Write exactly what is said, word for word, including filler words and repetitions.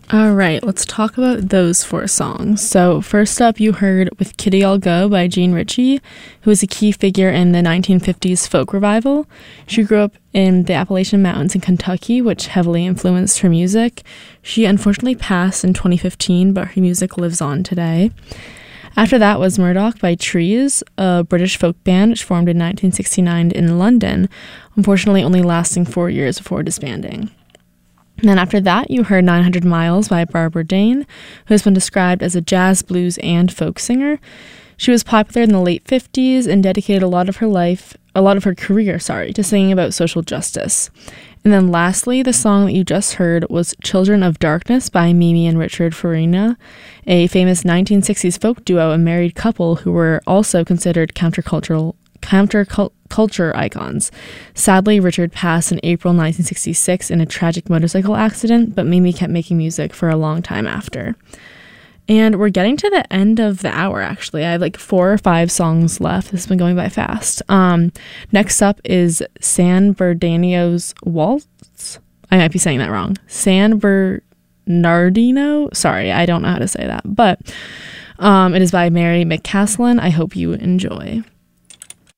All right, let's talk about those four songs. So first up, you heard With Kitty I'll Go by Jean Ritchie, who was a key figure in the nineteen fifties folk revival. She grew up in the Appalachian Mountains in Kentucky, which heavily influenced her music. She unfortunately passed in twenty fifteen, but her music lives on today. After that was Murdoch by Trees, a British folk band which formed in nineteen sixty-nine in London, unfortunately only lasting four years before disbanding. And then after that, you heard nine hundred miles by Barbara Dane, who has been described as a jazz, blues, and folk singer. She was popular in the late fifties and dedicated a lot of her life, a lot of her career, sorry, to singing about social justice. And then lastly, the song that you just heard was Children of Darkness by Mimi and Richard Farina, a famous nineteen sixties folk duo and married couple who were also considered countercultural counterculture icons. Sadly, Richard passed in April nineteen sixty-six in a tragic motorcycle accident, but Mimi kept making music for a long time after. And we're getting to the end of the hour, actually. I have like four or five songs left. This has been going by fast. Um, next up is San Bernardino's Waltz. I might be saying that wrong. San Bernardino? Sorry, I don't know how to say that. But um, it is by Mary McCaslin. I hope you enjoy.